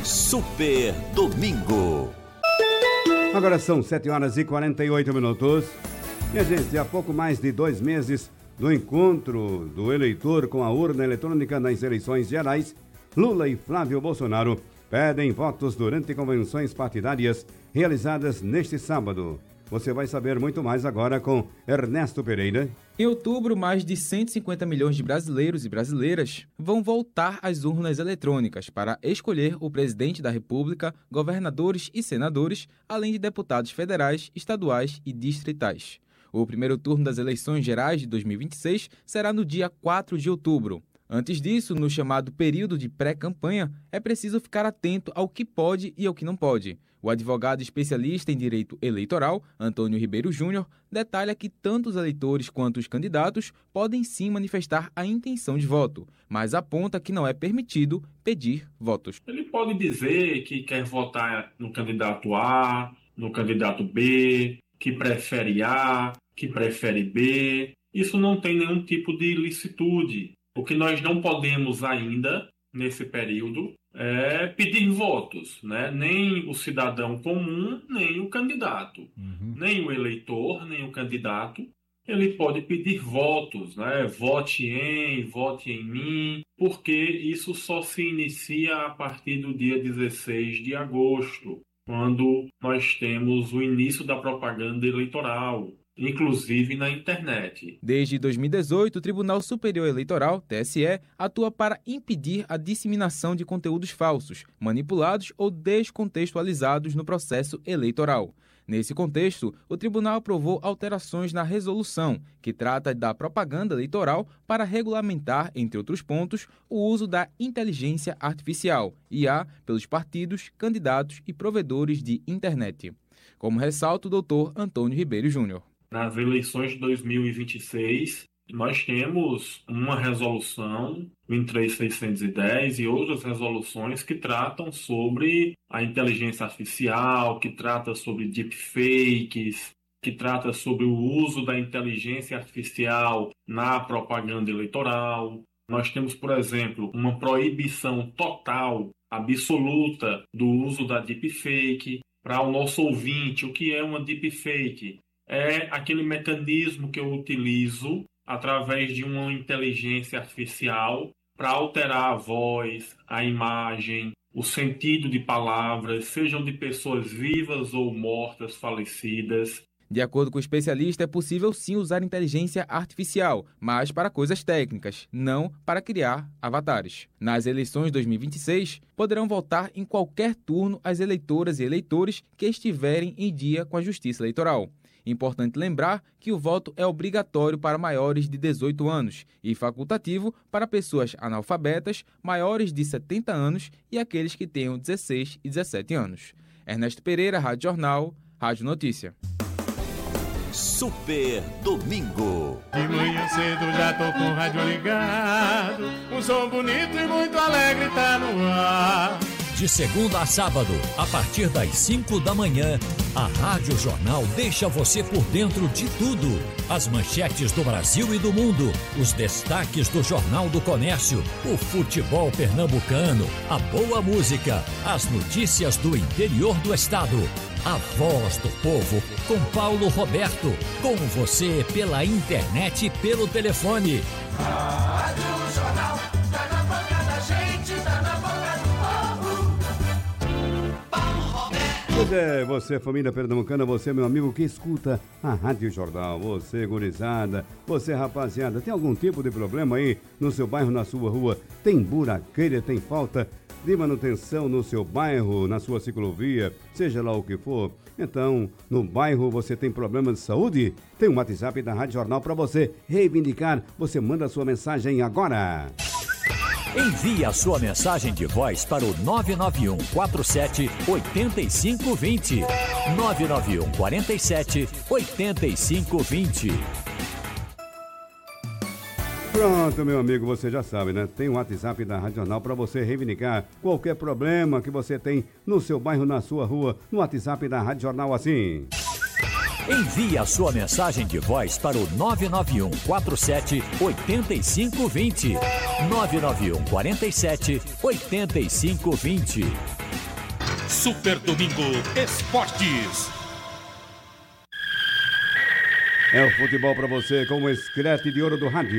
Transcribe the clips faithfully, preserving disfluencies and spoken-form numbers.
Super Domingo. Agora são sete horas e quarenta e oito minutos. Minha gente, há pouco mais de dois meses do encontro do eleitor com a urna eletrônica nas eleições gerais, Lula e Flávio Bolsonaro pedem votos durante convenções partidárias realizadas neste sábado. Você vai saber muito mais agora com Ernesto Pereira. Em outubro, mais de cento e cinquenta milhões de brasileiros e brasileiras vão voltar às urnas eletrônicas para escolher o presidente da República, governadores e senadores, além de deputados federais, estaduais e distritais. O primeiro turno das eleições gerais de dois mil e vinte e seis será no dia quatro de outubro. Antes disso, no chamado período de pré-campanha, é preciso ficar atento ao que pode e ao que não pode. O advogado especialista em direito eleitoral, Antônio Ribeiro Júnior, detalha que tanto os eleitores quanto os candidatos podem sim manifestar a intenção de voto, mas aponta que não é permitido pedir votos. Ele pode dizer que quer votar no candidato A, no candidato B, que prefere A, que prefere B. Isso não tem nenhum tipo de ilicitude. O que nós não podemos ainda, nesse período, é pedir votos, né? Nem o cidadão comum, nem o candidato. Uhum. Nem o eleitor, nem o candidato. Ele pode pedir votos, né? Vote em, vote em mim, porque isso só se inicia a partir do dia dezesseis de agosto, quando nós temos o início da propaganda eleitoral, inclusive na internet. Desde dois mil e dezoito, o Tribunal Superior Eleitoral, T S E, atua para impedir a disseminação de conteúdos falsos, manipulados ou descontextualizados no processo eleitoral. Nesse contexto, o tribunal aprovou alterações na resolução, que trata da propaganda eleitoral para regulamentar, entre outros pontos, o uso da inteligência artificial, I A, pelos partidos, candidatos e provedores de internet. Como ressalta o doutor Antônio Ribeiro Júnior. Nas eleições de dois mil e vinte e seis, nós temos uma resolução, vinte e três mil seiscentos e dez, e outras resoluções que tratam sobre a inteligência artificial, que trata sobre deepfakes, que trata sobre o uso da inteligência artificial na propaganda eleitoral. Nós temos, por exemplo, uma proibição total, absoluta, do uso da deepfake. Para o nosso ouvinte, o que é uma deepfake? É aquele mecanismo que eu utilizo através de uma inteligência artificial para alterar a voz, a imagem, o sentido de palavras, sejam de pessoas vivas ou mortas, falecidas. De acordo com o especialista, é possível sim usar inteligência artificial, mas para coisas técnicas, não para criar avatares. Nas eleições de dois mil e vinte e seis, poderão votar em qualquer turno as eleitoras e eleitores que estiverem em dia com a Justiça Eleitoral. Importante lembrar que o voto é obrigatório para maiores de dezoito anos e facultativo para pessoas analfabetas, maiores de setenta anos e aqueles que tenham dezesseis e dezessete anos. Ernesto Pereira, Rádio Jornal, Rádio Notícia. Super Domingo. De manhã cedo já tô com o rádio ligado, um som bonito e muito alegre tá no ar. De segunda a sábado, a partir das cinco da manhã, a Rádio Jornal deixa você por dentro de tudo. As manchetes do Brasil e do mundo, os destaques do Jornal do Comércio, o futebol pernambucano, a boa música, as notícias do interior do estado. A Voz do Povo, com Paulo Roberto. Com você pela internet e pelo telefone. Rádio Jornal, tá na boca da gente, tá na boca do povo. Paulo Roberto. Pois é, você, família pernambucana, você, meu amigo, que escuta a Rádio Jornal. Você, gurizada, você, rapaziada, tem algum tipo de problema aí no seu bairro, na sua rua? Tem buraqueira, tem falta de manutenção no seu bairro, na sua ciclovia, seja lá o que for? Então, no bairro você tem problema de saúde? Tem um WhatsApp da Rádio Jornal para você reivindicar. Você manda a sua mensagem agora. Envie a sua mensagem de voz para o nove nove um quatro sete oito cinco dois zero. nove nove um quatro sete oito cinco dois zero. Pronto, meu amigo, você já sabe, né? Tem um WhatsApp da Rádio Jornal para você reivindicar qualquer problema que você tem no seu bairro, na sua rua, no WhatsApp da Rádio Jornal, assim. Envie a sua mensagem de voz para o nove nove um quatro sete oito cinco dois zero. nove nove um quatro sete oito cinco dois zero. Super Domingo Esportes. É o futebol para você com o escrete de ouro do rádio.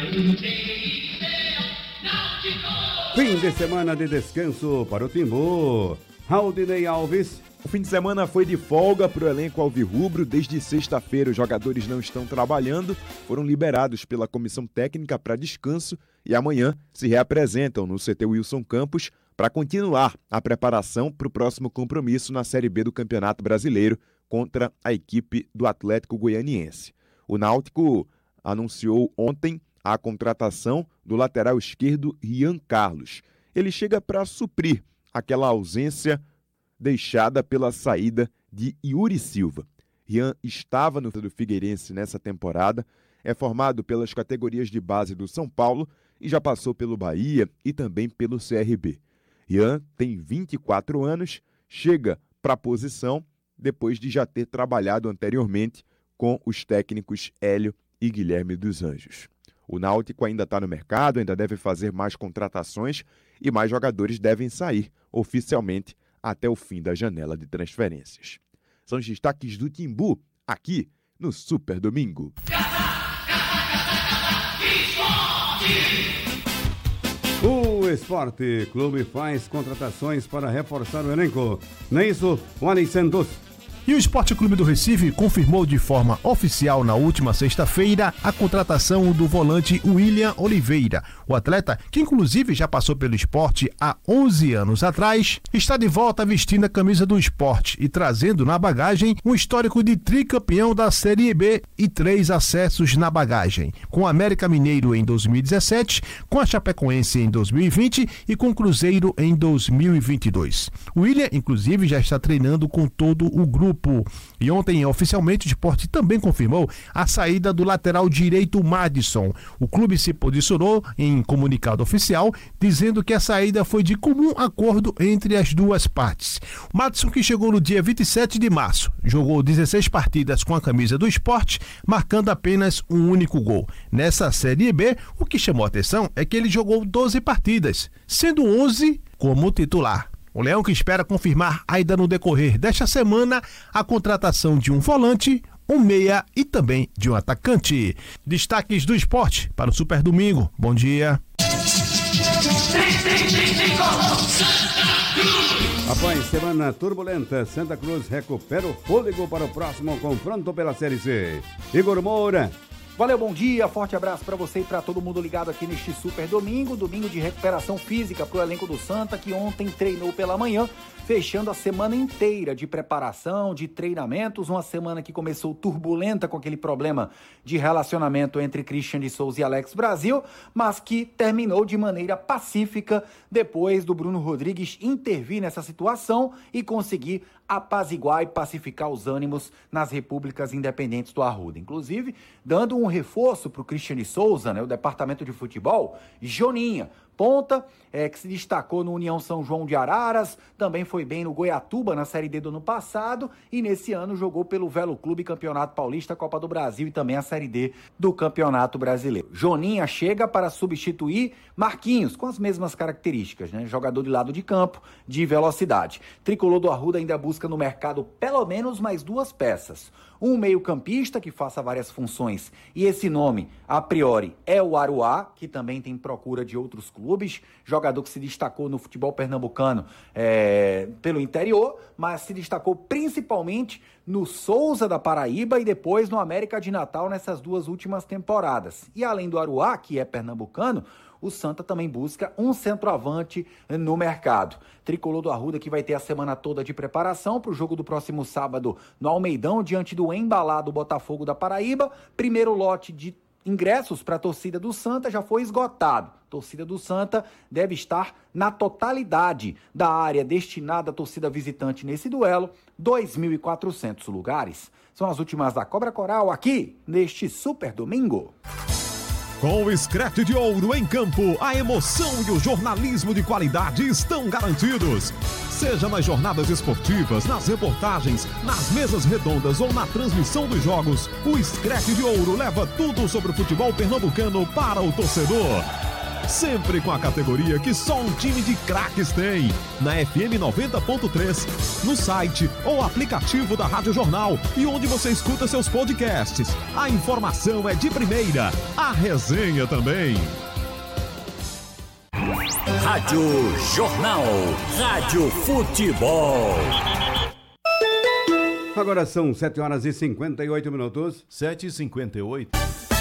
Fim de semana de descanso para o Timbu. Raudinei Alves. O fim de semana foi de folga para o elenco alvirrubro. Desde sexta-feira os jogadores não estão trabalhando, foram liberados pela comissão técnica para descanso e amanhã se reapresentam no C T Wilson Campos para continuar a preparação para o próximo compromisso na Série B do Campeonato Brasileiro contra a equipe do Atlético Goianiense. O Náutico anunciou ontem a contratação do lateral esquerdo Rian Carlos. Ele chega para suprir aquela ausência deixada pela saída de Yuri Silva. Rian estava no do Figueirense nessa temporada, é formado pelas categorias de base do São Paulo e já passou pelo Bahia e também pelo C R B. Rian tem vinte e quatro anos, chega para a posição depois de já ter trabalhado anteriormente com os técnicos Hélio e Guilherme dos Anjos. O Náutico ainda está no mercado, ainda deve fazer mais contratações e mais jogadores devem sair oficialmente até o fim da janela de transferências. São os destaques do Timbu, aqui no Super Domingo. O Esporte Clube faz contratações para reforçar o elenco. Não é isso, Wally Santos? E o Esporte Clube do Recife confirmou de forma oficial na última sexta-feira a contratação do volante William Oliveira. O atleta, que inclusive já passou pelo esporte há onze anos atrás, está de volta vestindo a camisa do esporte e trazendo na bagagem um histórico de tricampeão da Série B e três acessos na bagagem, com o América Mineiro em dois mil e dezessete, com a Chapecoense em dois mil e vinte e com o Cruzeiro em dois mil e vinte e dois. O William, inclusive, já está treinando com todo o grupo. E ontem, oficialmente, o esporte também confirmou a saída do lateral direito Madison. O clube se posicionou em comunicado oficial, dizendo que a saída foi de comum acordo entre as duas partes. O Madison, que chegou no dia vinte e sete de março, jogou dezesseis partidas com a camisa do esporte, marcando apenas um único gol. Nessa Série B, o que chamou a atenção é que ele jogou doze partidas, sendo onze como titular. O Leão que espera confirmar ainda no decorrer desta semana a contratação de um volante, um meia e também de um atacante. Destaques do esporte para o Super Domingo. Bom dia. Após semana turbulenta, Santa Cruz recupera o fôlego para o próximo confronto pela Série C. Igor Moura. Valeu, bom dia, forte abraço para você e para todo mundo ligado aqui neste Super Domingo, domingo de recuperação física para o elenco do Santa, que ontem treinou pela manhã, fechando a semana inteira de preparação, de treinamentos, uma semana que começou turbulenta com aquele problema de relacionamento entre Christian de Souza e Alex Brasil, mas que terminou de maneira pacífica depois do Bruno Rodrigues intervir nessa situação e conseguir apaziguar e pacificar os ânimos nas repúblicas independentes do Arruda. Inclusive, dando um reforço para o Christian de Souza, né, o departamento de futebol, Joninha, ponta, é, que se destacou no União São João de Araras, também foi bem no Goiatuba na Série D do ano passado e nesse ano jogou pelo Velo Clube Campeonato Paulista, Copa do Brasil e também a Série D do Campeonato Brasileiro. Joninha chega para substituir Marquinhos, com as mesmas características, né? Jogador de lado de campo, de velocidade. Tricolor do Arruda ainda busca no mercado pelo menos mais duas peças. Um meio-campista que faça várias funções, e esse nome, a priori, é o Aruá, que também tem procura de outros clubes, jogador que se destacou no futebol pernambucano é, pelo interior, mas se destacou principalmente no Souza da Paraíba e depois no América de Natal nessas duas últimas temporadas. E além do Aruá, que é pernambucano, o Santa também busca um centroavante no mercado. Tricolor do Arruda que vai ter a semana toda de preparação para o jogo do próximo sábado no Almeidão, diante do embalado Botafogo da Paraíba. Primeiro lote de ingressos para a torcida do Santa já foi esgotado. A torcida do Santa deve estar na totalidade da área destinada à torcida visitante nesse duelo, dois mil e quatrocentos lugares. São as últimas da Cobra Coral aqui neste Super Domingo. Com o Screte de Ouro em campo, a emoção e o jornalismo de qualidade estão garantidos. Seja nas jornadas esportivas, nas reportagens, nas mesas redondas ou na transmissão dos jogos, o Screte de Ouro leva tudo sobre o futebol pernambucano para o torcedor. Sempre com a categoria que só um time de craques tem. Na F M noventa ponto três, no site ou aplicativo da Rádio Jornal e onde você escuta seus podcasts. A informação é de primeira, a resenha também. Rádio Jornal, Rádio Futebol. Agora são sete horas e cinquenta e oito minutos. sete e cinquenta e oito.